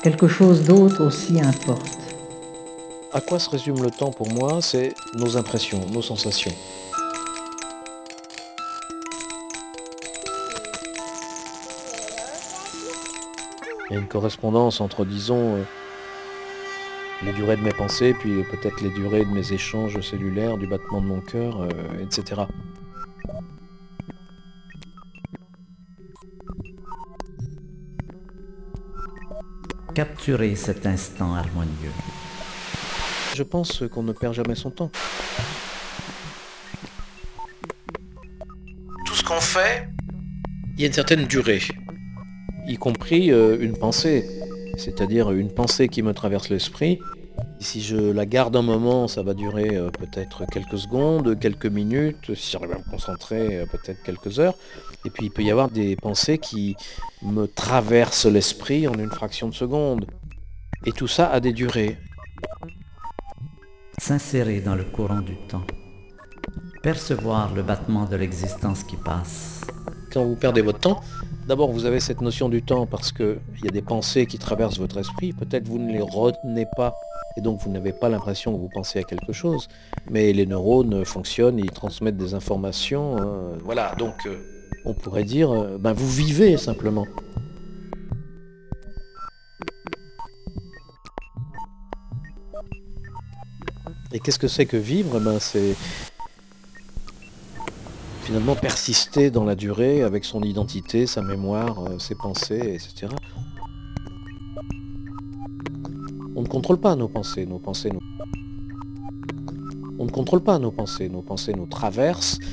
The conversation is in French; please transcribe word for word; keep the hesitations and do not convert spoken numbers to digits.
Quelque chose d'autre aussi importe. À quoi se résume le temps pour moi? C'est nos impressions, nos sensations. Il y a une correspondance entre, disons, euh, les durées de mes pensées, puis euh, peut-être les durées de mes échanges cellulaires, du battement de mon cœur, euh, et cetera. Capturer cet instant harmonieux. Je pense qu'on ne perd jamais son temps. Tout ce qu'on fait, il y a une certaine durée, y compris euh, une pensée, c'est-à-dire une pensée qui me traverse l'esprit. Si je la garde un moment, ça va durer euh, peut-être quelques secondes, quelques minutes, si j'arrive à me concentrer, euh, peut-être quelques heures. Et puis il peut y avoir des pensées qui me traversent l'esprit en une fraction de seconde. Et tout ça a des durées. S'insérer dans le courant du temps. Percevoir le battement de l'existence qui passe. Quand vous perdez votre temps, d'abord vous avez cette notion du temps parce qu'il y a des pensées qui traversent votre esprit. Peut-être vous ne les retenez pas et donc vous n'avez pas l'impression que vous pensez à quelque chose. Mais les neurones fonctionnent, ils transmettent des informations. Hein. Voilà, donc euh, on pourrait dire, euh, ben vous vivez simplement. Et qu'est-ce que c'est que vivre? Ben c'est finalement persister dans la durée avec son identité, sa mémoire, euh, ses pensées, et cetera. On ne contrôle pas nos pensées, nos pensées nous... On ne contrôle pas nos pensées, nos pensées nous traversent,